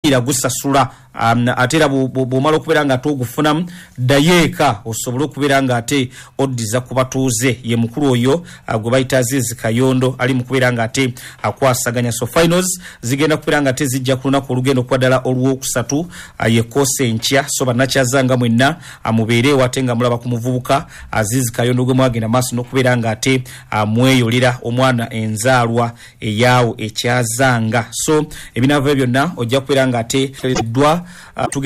guddira gusasula atera bw'omala okubeera nga ate ogufuna dayeeka osobola okubeera nga ate oddiza ku batuuze ye mukulu oyo gwe bayita Aziz Kayondo ali mu kubeera nga ate akwasaganya. So finals zigenda kubeera nga ate zijja ku lunaku olugenda okuba ddala olwokusatu ye koose enkya. So bannakyazanga mwenna amubeere wate nga mulaba ku muvubuka Aziz Kayondo gwe mwagenda maaso n'okubeera nga ate amweyolera omwana enzaalwa eyaawo ekyazanga. So ebinaava byonna ojja kubeera nga ate dwa